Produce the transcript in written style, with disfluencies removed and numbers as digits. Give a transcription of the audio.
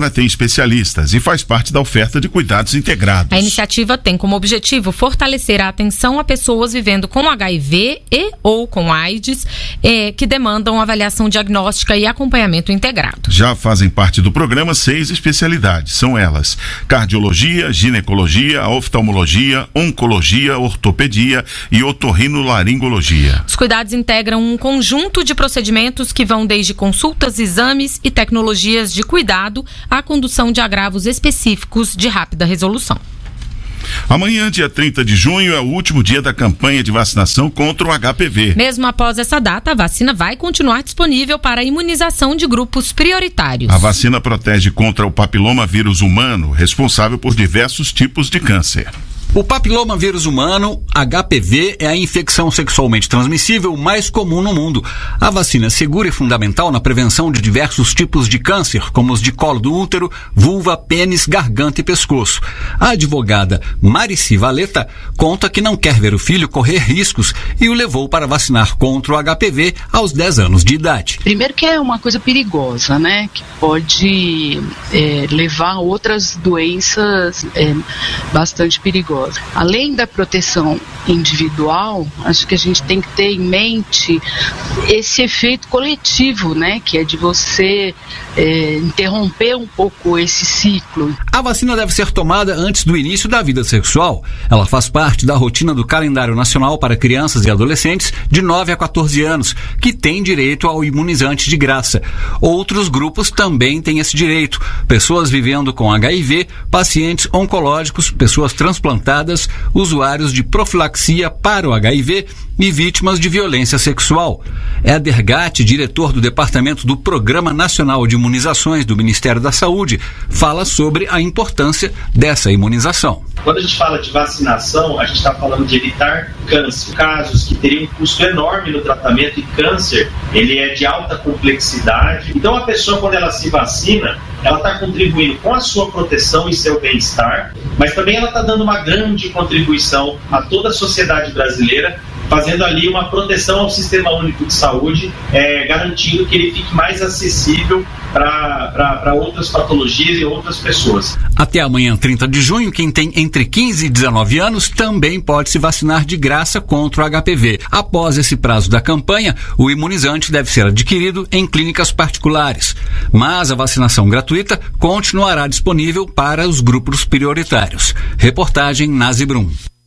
agora tem especialistas e faz parte da oferta de cuidados integrados. A iniciativa tem como objetivo fortalecer a atenção a pessoas vivendo com HIV e ou com AIDS, que demandam avaliação diagnóstica e acompanhamento integrado. Já fazem parte do programa 6 especialidades. São elas: cardiologia, ginecologia, oftalmologia, oncologia, ortopedia e otorrinolaringologia. Os cuidados integram um conjunto de procedimentos que vão desde consultas, exames e tecnologias de cuidado à condução de agravos específicos de rápida resolução. Amanhã, dia 30 de junho, é o último dia da campanha de vacinação contra o HPV. Mesmo após essa data, a vacina vai continuar disponível para a imunização de grupos prioritários. A vacina protege contra o papilomavírus humano, responsável por diversos tipos de câncer. O papilomavírus humano, HPV, é a infecção sexualmente transmissível mais comum no mundo. A vacina é segura e fundamental na prevenção de diversos tipos de câncer, como os de colo do útero, vulva, pênis, garganta e pescoço. A advogada Marici Valeta conta que não quer ver o filho correr riscos e o levou para vacinar contra o HPV aos 10 anos de idade. Primeiro que é uma coisa perigosa, né? Que pode levar a outras doenças bastante perigosas. Além da proteção individual, acho que a gente tem que ter em mente esse efeito coletivo, né? Que é de você interromper um pouco esse ciclo. A vacina deve ser tomada antes do início da vida sexual. Ela faz parte da rotina do calendário nacional para crianças e adolescentes de 9 a 14 anos, que têm direito ao imunizante de graça. Outros grupos também têm esse direito. Pessoas vivendo com HIV, pacientes oncológicos, pessoas transplantadas, usuários de profilaxia para o HIV e vítimas de violência sexual. Éder Gatti, diretor do Departamento do Programa Nacional de Imunizações do Ministério da Saúde, fala sobre a importância dessa imunização. Quando a gente fala de vacinação, a gente está falando de evitar câncer. Casos que teriam um custo enorme no tratamento, e câncer, ele é de alta complexidade. Então a pessoa, quando ela se vacina, ela está contribuindo com a sua proteção e seu bem-estar, mas também ela está dando uma grande contribuição a toda a sociedade brasileira, fazendo ali uma proteção ao Sistema Único de Saúde, garantindo que ele fique mais acessível para outras patologias e outras pessoas. Até amanhã, 30 de junho, quem tem entre 15 e 19 anos também pode se vacinar de graça contra o HPV. Após esse prazo da campanha, o imunizante deve ser adquirido em clínicas particulares. Mas a vacinação gratuita continuará disponível para os grupos prioritários. Reportagem Nazi Brum.